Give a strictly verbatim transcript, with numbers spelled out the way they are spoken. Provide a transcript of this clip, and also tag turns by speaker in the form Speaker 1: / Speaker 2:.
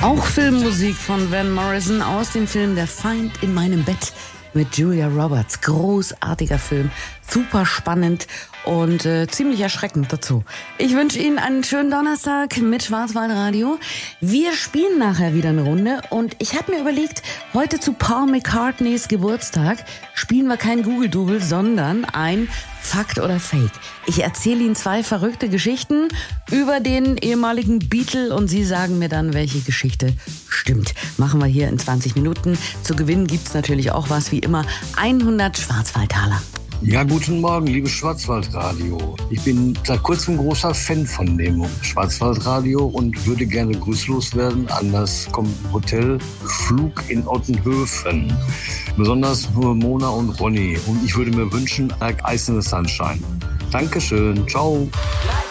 Speaker 1: Auch Filmmusik von Van Morrison aus dem Film Der Feind in meinem Bett mit Julia Roberts. Großartiger Film, super spannend und äh, ziemlich erschreckend dazu. Ich wünsche Ihnen einen schönen Donnerstag mit Schwarzwaldradio. Wir spielen nachher wieder eine Runde und ich habe mir überlegt, heute zu Paul McCartneys Geburtstag spielen wir kein Google-Double, sondern ein Fakt oder Fake. Ich erzähle Ihnen zwei verrückte Geschichten über den ehemaligen Beatle und Sie sagen mir dann, welche Geschichte stimmt. Machen wir hier in zwanzig Minuten. Zu gewinnen gibt's natürlich auch was, wie immer, hundert Schwarzwaldtaler.
Speaker 2: Ja, guten Morgen, liebes Schwarzwaldradio. Ich bin seit kurzem großer Fan von dem Schwarzwaldradio und würde gerne grüßlos werden an das Hotel Flug in Ottenhöfen. Besonders für Mona und Ronny. Und ich würde mir wünschen, like Ice in the Sunshine. Dankeschön, ciao.